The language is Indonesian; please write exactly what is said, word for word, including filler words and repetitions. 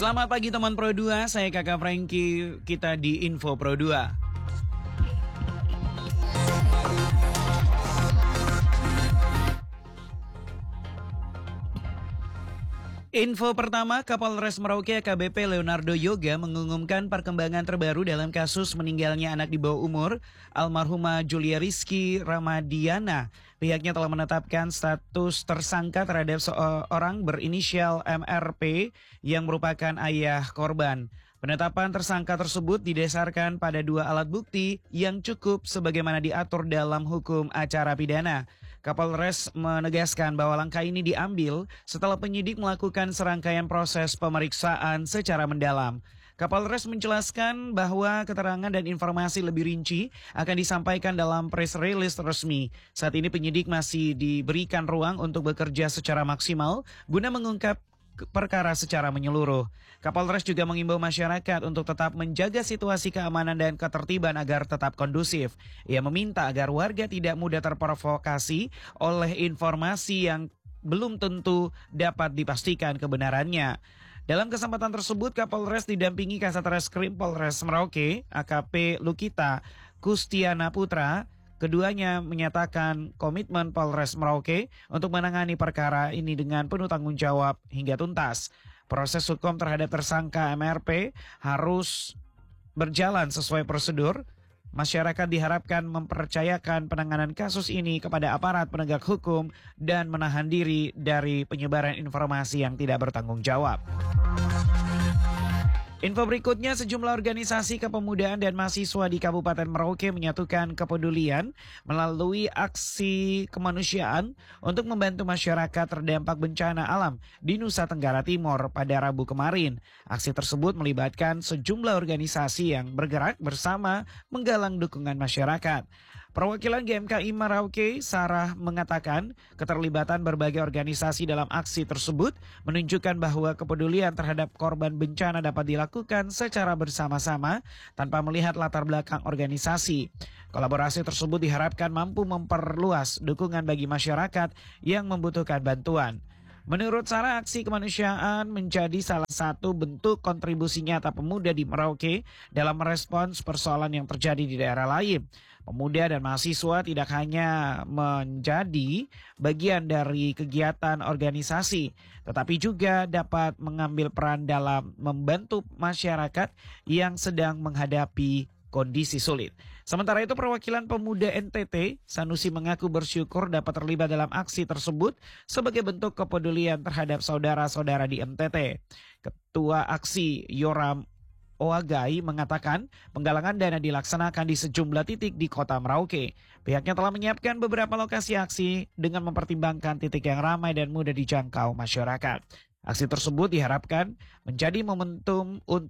Selamat pagi teman Pro dua, saya Kakak Franky, kita di Info Pro dua. Info pertama, Kapolres Merauke A K B P Leonardo Yoga mengumumkan perkembangan terbaru dalam kasus meninggalnya anak di bawah umur, almarhumah Julia Rizky Ramadiana. Pihaknya telah menetapkan status tersangka terhadap seorang berinisial M R P yang merupakan ayah korban. Penetapan tersangka tersebut didasarkan pada dua alat bukti yang cukup sebagaimana diatur dalam hukum acara pidana. Kapolres menegaskan bahwa langkah ini diambil setelah penyidik melakukan serangkaian proses pemeriksaan secara mendalam. Kapolres menjelaskan bahwa keterangan dan informasi lebih rinci akan disampaikan dalam press release resmi. Saat ini penyidik masih diberikan ruang untuk bekerja secara maksimal guna mengungkap perkara secara menyeluruh. Kapolres juga mengimbau masyarakat untuk tetap menjaga situasi keamanan dan ketertiban agar tetap kondusif. Ia meminta agar warga tidak mudah terprovokasi oleh informasi yang belum tentu dapat dipastikan kebenarannya. Dalam kesempatan tersebut, Kapolres didampingi Kasat Reskrim Polres Merauke, A K P Lukita Kustiana Putra. Keduanya menyatakan komitmen Polres Merauke untuk menangani perkara ini dengan penuh tanggung jawab hingga tuntas. Proses hukum terhadap tersangka M R P harus berjalan sesuai prosedur. Masyarakat diharapkan mempercayakan penanganan kasus ini kepada aparat penegak hukum dan menahan diri dari penyebaran informasi yang tidak bertanggung jawab. Info berikutnya, sejumlah organisasi kepemudaan dan mahasiswa di Kabupaten Merauke menyatukan kepedulian melalui aksi kemanusiaan untuk membantu masyarakat terdampak bencana alam di Nusa Tenggara Timur pada Rabu kemarin. Aksi tersebut melibatkan sejumlah organisasi yang bergerak bersama menggalang dukungan masyarakat. Perwakilan G M K I Merauke, Sarah, mengatakan keterlibatan berbagai organisasi dalam aksi tersebut menunjukkan bahwa kepedulian terhadap korban bencana dapat dilakukan secara bersama-sama tanpa melihat latar belakang organisasi. Kolaborasi tersebut diharapkan mampu memperluas dukungan bagi masyarakat yang membutuhkan bantuan. Menurut Sarah, aksi kemanusiaan menjadi salah satu bentuk kontribusi nyata pemuda di Merauke dalam merespons persoalan yang terjadi di daerah lain. Pemuda dan mahasiswa tidak hanya menjadi bagian dari kegiatan organisasi, tetapi juga dapat mengambil peran dalam membantu masyarakat yang sedang menghadapi kondisi sulit. Sementara itu, perwakilan pemuda N T T, Sanusi, mengaku bersyukur dapat terlibat dalam aksi tersebut sebagai bentuk kepedulian terhadap saudara-saudara di N T T. Ketua aksi Yoram Oagai mengatakan penggalangan dana dilaksanakan di sejumlah titik di kota Merauke. Pihaknya telah menyiapkan beberapa lokasi aksi dengan mempertimbangkan titik yang ramai dan mudah dijangkau masyarakat. Aksi tersebut diharapkan menjadi momentum untuk